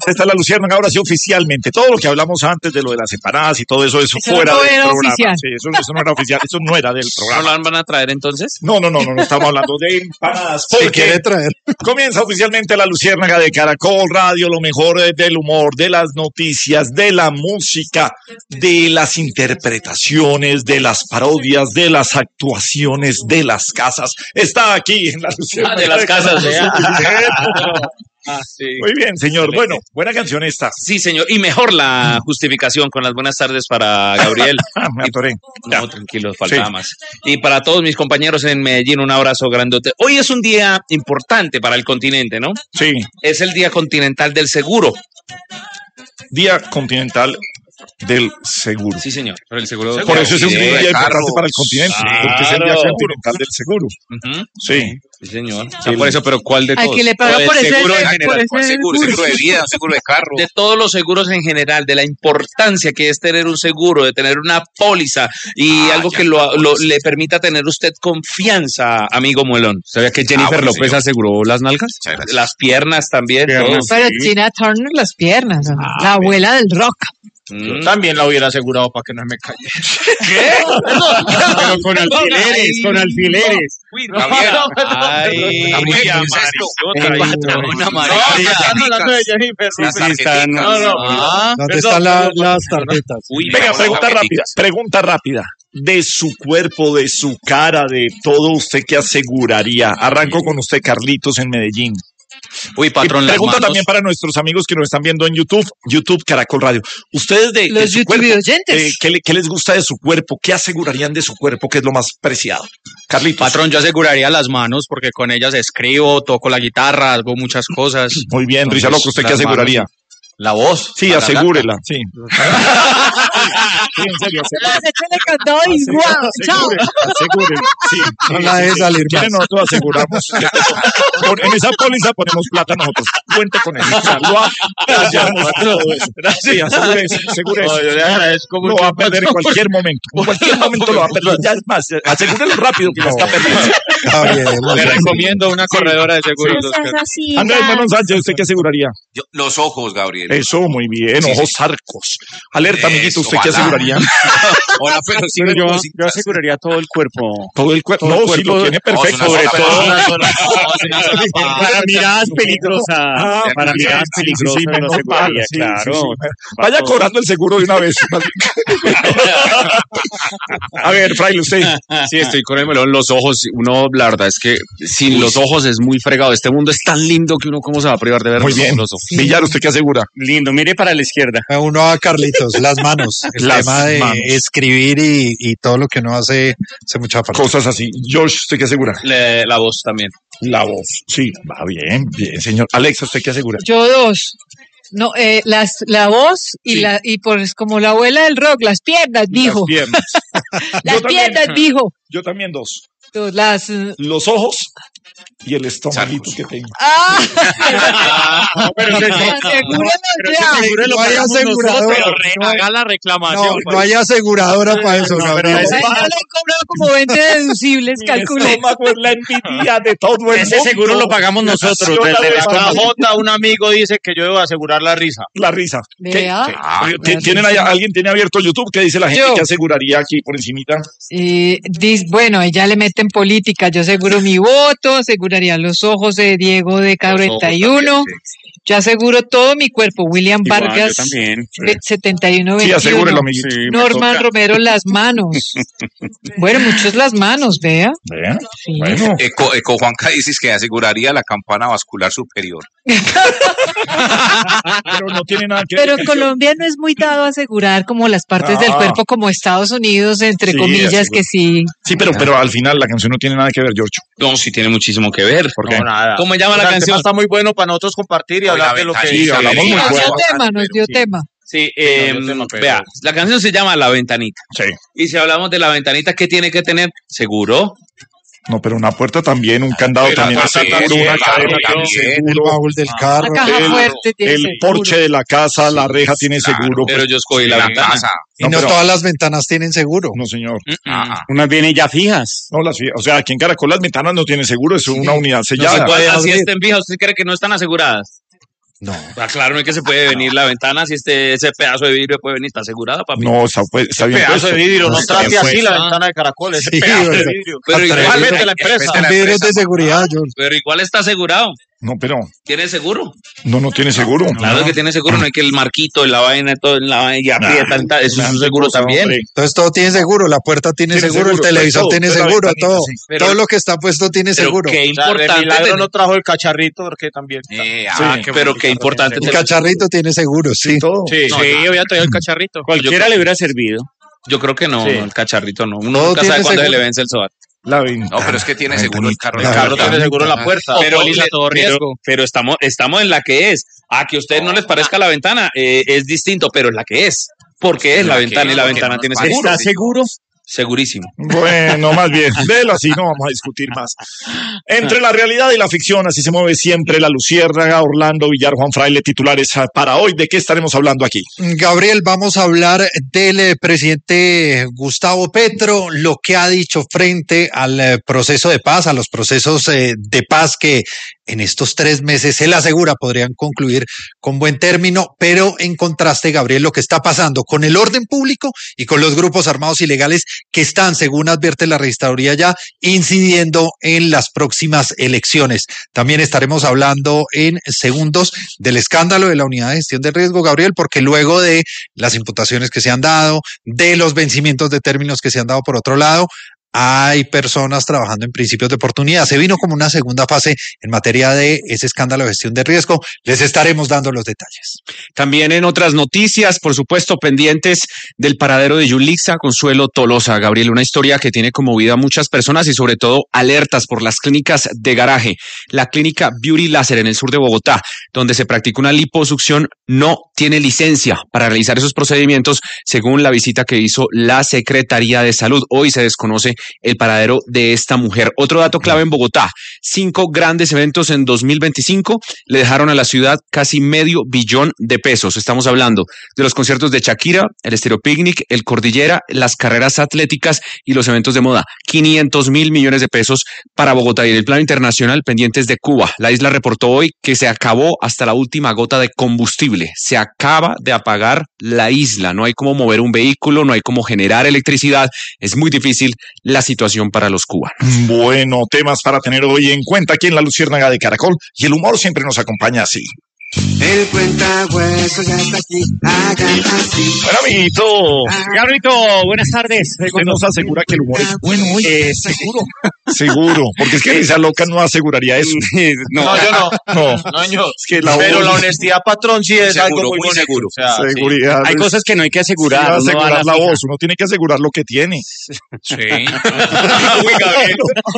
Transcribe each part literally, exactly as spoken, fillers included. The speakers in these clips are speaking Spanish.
Esta es la Luciérnaga, ahora sí oficialmente. Todo lo que hablamos antes de lo de las empanadas y todo eso, eso, eso fuera no del era programa. oficial. Sí, eso, eso no era oficial, eso no era del programa. ¿No la van a traer entonces? No, no, no, no, no estamos hablando de empanadas. Si quiere traer. Comienza oficialmente la Luciérnaga de Caracol Radio, lo mejor del humor, de las noticias, de la música, de las interpretaciones, de las parodias, de las actuaciones, de las casas. Está aquí en la Luciérnaga. Ah, de las casas, ¿eh? Ah, sí. Muy bien, señor. Bueno, buena canción esta. Sí, señor. Y mejor la justificación con las buenas tardes para Gabriel. Me atoré. No, tranquilo, faltaba Sí. más. Y para todos mis compañeros en Medellín, un abrazo grandote. Hoy es un día importante para el continente, ¿no? Sí. Es el Día Continental del Seguro. Día Continental del Seguro. Sí, señor. Por el seguro. Por eso es un Sí, día de importante carros. para el continente, Claro. porque es el Día Continental del Seguro. Ujú. Sí. Sí, señor. O sea, por eso, pero ¿cuál de Al todos? que le paga O del por ese- seguro en por general. ese ¿Cuál seguro? seguro. Seguro de vida, seguro de carro. De todos los seguros en general, de la importancia que es tener un seguro, de tener una póliza y Ah, algo ya, que lo, la lo- póliza. le permita tener usted confianza, amigo Muelón. ¿Sabía que Jennifer bueno, López señor. aseguró las nalgas? Muchas gracias. Las piernas también. Piernas. todo. Pero Tina Turner, las piernas, ¿no? Ah, la abuela del rock. Mm. También la hubiera asegurado para que no me cayera. Pero con alfileres, con alfileres. Uy, Gabriel. Ay, Gabriel, uy, ¿qué es amarillota, esto? ahí, patrona No, amarilla. están hablando de Jennifer. Sí, Las sí, están. tarjeticas. No, no. Ah, ¿Dónde Perdón, están la- perdón, las perdón. tarjetas? uy, Venga, Vamos a pregunta las rápida, tarjeticas. pregunta rápida. De su cuerpo, de su cara, de todo, ¿usted qué aseguraría? Arranco con usted, Carlitos, en Medellín. uy, patrón, Y las pregunta manos. también para nuestros amigos que nos están viendo en YouTube, YouTube Caracol Radio. Ustedes de, de Los su YouTube cuerpo, oyentes. eh, ¿qué, le- qué les gusta de su cuerpo? ¿Qué asegurarían de su cuerpo? ¿Qué es lo más preciado? Carlitos. Patrón, yo aseguraría las manos porque con ellas escribo, toco la guitarra, hago muchas cosas. Muy bien, Entonces, Risa Loco, ¿usted qué las aseguraría? manos. La voz. Sí, la asegúrela, sí. Sí, en serio, asegúrela. Échale candado y guau, chao. Asegúrela, asegúrela, sí. No la deje salir Si quiere, más. nosotros aseguramos. Con- en esa póliza ponemos plata nosotros. Cuente con él. O sea, lo apoyamos todo eso. Sí, asegure eso, asegure eso. No, yo le agradezco Lo mucho. va a perder en cualquier momento. En cualquier momento lo va a perder. Ya es más, asegúrelo rápido que lo está perdiendo. Gabriel, Le recomiendo una corredora de seguros. No seas así, Andrés Gaby. Manon Sánchez, ¿usted qué aseguraría? Yo- los ojos, Gabriel. Eso, muy bien. Sí, Ojos sí. arcos. Alerta, amiguito, Eso, ¿usted qué ojalá. aseguraría? Hola, pero sí Pero me yo, cositas. yo aseguraría todo el cuerpo. Todo el cuerpo. Todo el No, si cuerpo. lo tiene perfecto. No, Sobre es una todo. sola- Para miradas peligrosas. Ah, Para sí, miradas sí, sí, peligrosas sí, lo menos aseguraría, mal, sí, claro. sí, sí. Vaya cobrando el seguro de una vez. A ver, Fraile, usted. Sí, estoy con el melón. Los ojos, uno, la verdad es que sin los ojos es muy fregado. Este mundo es tan lindo que uno, ¿cómo se va a privar de ver Muy los, bien. los ojos? Villar, ¿usted qué asegura? Lindo, mire para la izquierda. A uno a Carlitos, las manos. El Las tema de manos. escribir y, y todo lo que uno hace, hace mucha falta. Cosas así. Josh, ¿usted qué asegura? Le- la voz también. La voz. Sí, va bien, bien, señor. Alexa, ¿usted qué asegura? Yo dos. No, eh, las, la voz y Sí. la y pues como la abuela del rock, las piernas, dijo. Las piernas. Las Yo también. piernas, dijo. Yo también dos. Dos, Las. eh, Los ojos y el estomaguito Sarcos. que tengo. ¡Ah! pero ese- Asegúralo pero ya. ese seguro lo No hay pagamos aseguradora. nosotros, pero re- haga la reclamación. No, no hay aseguradora para eso, No, pero Gabriel. Ahí yo le he cobrado como veinte deducibles, Mi calculé. estómago es la envidia de todo el Ese mundo. seguro lo pagamos nosotros. Yo del- del también. estómago. J, un amigo dice que yo debo asegurar la risa. La risa. ¿Qué- Vea. qué- Ah, ¿Ti- ¿Tienen ahí- ¿Alguien tiene abierto YouTube? ¿Qué dice la gente Yo. que aseguraría aquí por encimita? Eh, dis- bueno, ella le mete en política. Yo aseguro mi voto, aseguraría los ojos de Diego de K cuarenta y uno. Yo aseguro todo mi cuerpo. William Igual, Vargas, yo también. ve- setenta y uno Sí, veintiuno. asegúrelo, amiguito. Sí, me Norman toca. Romero, las manos. Bueno, muchos las manos, vea. Vea. Sí. Bueno. Eco, Eco Juanca dices que aseguraría la campana vascular superior. Pero no tiene nada que Pero ver. Colombia no es muy dado a asegurar como las partes del Ah. cuerpo como Estados Unidos, entre Sí, comillas, aseguro. que sí. Sí, pero, pero al final la canción no tiene nada que ver, George. No, sí tiene muchísimo que ver. ¿Por qué? No, nada. ¿Cómo llama O la sea, el tema canción? está muy bueno para nosotros compartir y Oiga, hablar de lo que ventanita, Sí, hablamos ventanita. muy Nos dio fuerte. tema, nos dio tema. Sí, eh, No, yo tema, pero- vea, la canción se llama La Ventanita. Sí. Y si hablamos de la ventanita, ¿qué tiene que tener? Seguro. No, pero una puerta también, un candado Pero también, también, seguro, una claro, cadena también. tiene El seguro, baúl del carro. La caja el- fuerte tiene el seguro. porche de la casa, la reja tiene Claro, seguro. Pero pues, yo escogí la La ventana. casa. Y No, no pero- todas las ventanas tienen seguro. no, señor. Mm, mm. Ah, Unas vienen ya fijas. No, las, o sea, aquí en Caracol las ventanas no tienen seguro, es una unidad No sellada. se puede, puede así abrir. estén viejas, ¿usted cree que no están aseguradas? No. Ah, claro, no es que se puede venir la ventana, si este ese pedazo de vidrio puede venir, está asegurada, papi. No, está, pues, está bien Pedazo puesto. de vidrio, no Está trate bien así puesto. la ventana de Caracol, ese Sí, pedazo de ¿verdad? vidrio. Pero igual, Respete la empresa. la Vidrios empresa, de seguridad, George. pero igual está asegurado. No, pero ¿Tiene seguro? no, no tiene seguro. Claro que tiene seguro, no hay que el marquito en la vaina, todo en la vaina y aprieta, Nah, tal, eso es un nah, seguro cosa, también. hombre. Entonces todo tiene seguro, la puerta tiene, Tiene seguro, seguro, el televisor todo, tiene toda la seguro, ventanilla, todo. sí. Pero- todo lo que está puesto tiene Pero seguro. qué O sea, de importante. milagro tener- no trajo el cacharrito porque también. Eh, Sí, ah, qué pero bonito. qué importante. El tener- cacharrito tiene seguro, sí. Todo. Sí, No, sí, ya. yo había traído el cacharrito. Cualquiera le hubiera servido. Yo creo que no, Sí. no, el cacharrito no. Uno Todo nunca tiene sabe cuándo se seguro. le vence el sobar. La ventana. No, pero es que tiene la seguro el ventanita. carro. El La carro tiene ventanita. seguro en la puerta. Pero, Póliza a todo pero, riesgo. pero estamos, estamos en la que es. A que a ustedes no les parezca la ventana, eh, es distinto, pero es la que es. Porque es la, La que ventana es, y la porque ventana no tiene nos seguro. parece. seguro? Segurísimo. Bueno, más bien, délo así, no vamos a discutir más. Entre la realidad y la ficción, así se mueve siempre la luciérnaga. Orlando Villar, Juan Fraile, titulares para hoy. ¿De qué estaremos hablando aquí? Gabriel, vamos a hablar del eh, presidente Gustavo Petro, lo que ha dicho frente al eh, proceso de paz, a los procesos eh, de paz que en estos tres meses, él asegura, podrían concluir con buen término, pero en contraste, Gabriel, lo que está pasando con el orden público y con los grupos armados ilegales que están, según advierte la registraduría ya, incidiendo en las próximas elecciones. También estaremos hablando en segundos del escándalo de la unidad de gestión de riesgo, Gabriel, porque luego de las imputaciones que se han dado, de los vencimientos de términos que se han dado por otro lado, hay personas trabajando en principios de oportunidad. Se vino como una segunda fase en materia de ese escándalo de gestión de riesgo. Les estaremos dando los detalles. También en otras noticias, por supuesto, pendientes del paradero de Yulitza Consuelo Tolosa. Gabriel, una historia que tiene conmovida a muchas personas y sobre todo alertas por las clínicas de garaje. La clínica Beauty Láser en el sur de Bogotá, donde se practica una liposucción, no tiene licencia para realizar esos procedimientos, según la visita que hizo la Secretaría de Salud. Hoy se desconoce el paradero de esta mujer. Otro dato clave en Bogotá: cinco grandes eventos en dos mil veinticinco le dejaron a la ciudad casi medio billón de pesos. Estamos hablando de los conciertos de Shakira, el Estéreo Picnic, el Cordillera, las carreras atléticas y los eventos de moda. quinientos mil millones de pesos para Bogotá. Y en el plano internacional, pendientes de Cuba. La isla reportó hoy que se acabó hasta la última gota de combustible. Se acaba de apagar la isla. No hay cómo mover un vehículo, no hay cómo generar electricidad. Es muy difícil la situación para los cubanos. Bueno, temas para tener hoy en cuenta aquí en la Luciérnaga de Caracol, y el humor siempre nos acompaña así. El cuentahuesos ya está aquí, hagan así. Bueno, amiguito, Gabrielito, buenas tardes. usted nos asegura que el humor es bueno hoy. Eh, seguro. Seguro, porque es que Risa Loca no aseguraría eso. No, yo no. No, No, yo. es que la Pero voz- la honestidad, patrón, sí es Seguro, algo muy muy bonito. seguro. O sea, sí. seguridad. Hay es- cosas que no hay que sí, asegurar. uno va a asegurar la fija. voz, uno tiene que asegurar lo que tiene. Sí. Uy, Gabriel.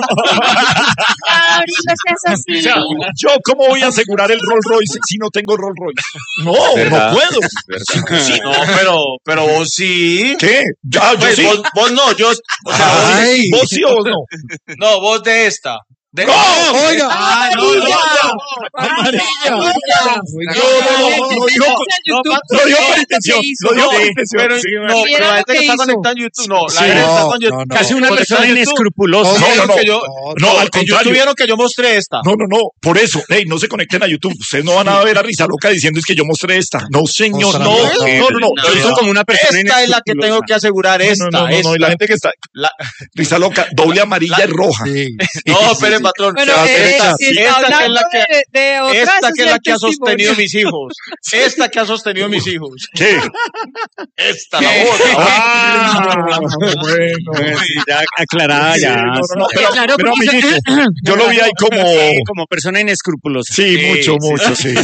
Gabriel, no seas así. O sea, yo cómo voy a asegurar el Rolls Royce si no tengo Rolls Royce. No, ¿Verdad? no puedo. Sí, no, pero, pero vos sí. ¿Qué? Ya, yo Pues, sí. vos, vos no, yo. O sea, vos, Ay, ¿Vos sí o vos no? no, vos de esta. De, ¡No! oiga. Ah, no, no, no. Amarilla. Oiga. No, no, no, lo dijo con- lo dijo por intención. Lo dijo por intención. Pero, Sí, no, Mira pero la lo gente que que está hizo. conectada en YouTube, no, la Sí. gente que está No, con no, YouTube. no. Casi una Conectada persona en YouTube. inescrupulosa. No, no, Vieron no. que yo- No, al en YouTube contrario. vieron que yo mostré esta. No, no, no, por eso, hey, no se conecten a YouTube. Ustedes no van a ver a Risa Loca diciendo es que yo mostré esta. No, señor, no, Mostrando. no, no, no. Lo hizo como una persona Esta es la que tengo que asegurar, esta. No, no, no, no, esta. y la gente que está, La- Risa Loca, doble amarilla La- y roja. Sí. No, espere, patrón. Bueno, Esta- eh, esta- si está esta que es hablando la que, de, de otras, esta ese que es el la que ha testimonio. sostenido mis hijos. Esta que ha sostenido mis hijos. ¿Qué? Esta, la otra. Ah, bueno. Sí, ya aclarada, Sí, ya. no, no, no, pero, Claro, pero porque- amiguito, yo lo vi ahí como, Sí, como persona inescrupulosa. sí, mucho, mucho, sí,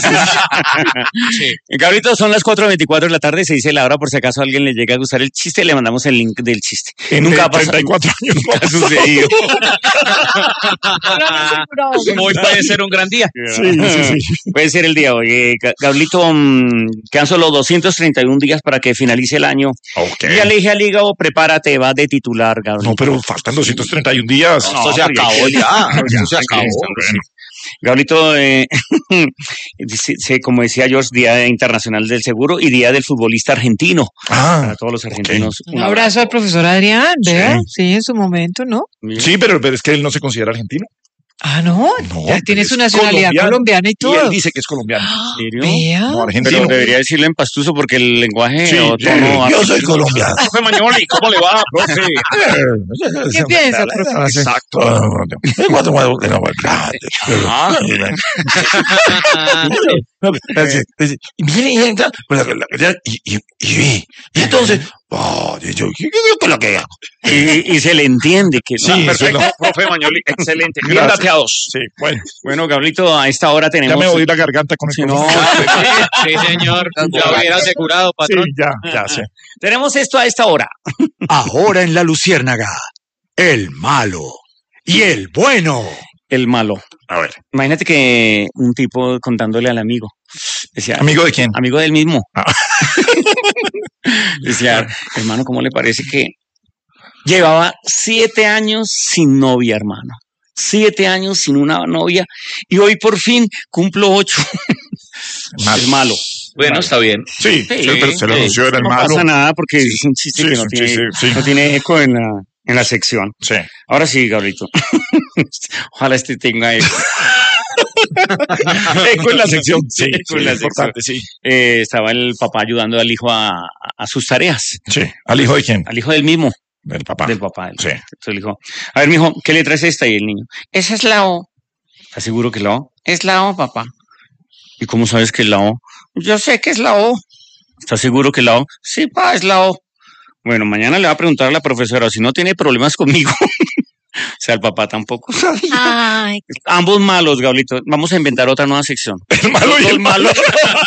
sí. Gabrielito, son las cuatro veinticuatro de la tarde, se dice la hora, por si acaso a alguien le llega a gustar el chiste, le mandamos el link del chiste. En Nunca ha pasado. treinta y cuatro años no ha Ha sucedido. Hoy puede ser un gran día. Sí, sí, sí. Puede ser el día hoy. Eh, Ga- Gabrielito, mm, quedan solo doscientos treinta y un días para que finalice el año. Ok. Y ya le dije al hígado, prepárate, va de titular, Gabrielito. No, pero faltan doscientos treinta y un días. Esto se pero ya acabó que- ya. Esto se acabó. Bueno. Gabrielito, eh, dice- dice, como decía George, Día Internacional del Seguro y Día del Futbolista Argentino. Ah, Para todos los argentinos. Un abrazo al profesor Adrián, vea, sí, en su momento, ¿no? sí, pero, pero es que él no se considera argentino. Ah, no, No, ya tiene pero su es nacionalidad colombiano, colombiana y Y todo. él dice que es colombiano. Ah, ¿En serio? vea. No, Pero argentino. debería decirle en pastuso porque el lenguaje Sí, o sí, tono yo soy colombiano. Profe Mañoli, ¿cómo le va, profe? ¿Qué piensa, profe? Exacto. Y viene y entra, pues, la- la- y, y, y, y entonces, oh, yo, yo, ¿qué es lo que hago? y, y se le entiende que Sí, no, sí, perfecto. lo- Profe Mañoli, excelente. Bien Gracias. dateados. Sí, bueno, Bueno, Gablito, a esta hora tenemos. ya me voy la garganta con el Si no, profesor. Sí, señor. Ya hubiera asegurado, Sí, patrón. ya, ya sé. tenemos esto a esta hora. Ahora en La Luciérnaga, el malo y el bueno. El malo. A ver, Imagínate que un tipo contándole al amigo. Decía, ¿amigo de quién? amigo del mismo. Ah. Decía, hermano, ¿cómo le parece que llevaba siete años sin novia, hermano? Siete años sin una novia y hoy por fin cumplo ocho. Mal. Es malo. Bueno, está bien. Sí, sí, pero se lo sí, anunció, era el no malo. pasa nada porque es un chiste Sí, que es no un tiene, chiste, sí. no tiene eco en la, en la sección. Sí. Ahora sí, Gabrielito. Ojalá este tenga eco. Eco en la sección. Sí, Eco sí, en la es importante, sí. Eh, estaba el papá ayudando al hijo a, a- a sus tareas. Sí. ¿Al hijo de quién? Al hijo del mismo, Del papá. del papá. Sí. Entonces le dijo, a ver, mijo, ¿qué letra es esta? Y el niño, esa es la O. ¿Estás seguro que es la O? Es la O, papá. ¿Y cómo sabes que es la O? Yo sé que es la O. ¿Estás seguro que es la O? Sí, pa, es la O. Bueno, mañana le va a preguntar a la profesora si no tiene problemas conmigo. O sea, el papá tampoco sabía. Ay, Ambos malos, Gablito. Vamos a inventar otra nueva sección. El malo y Los el malo. malos.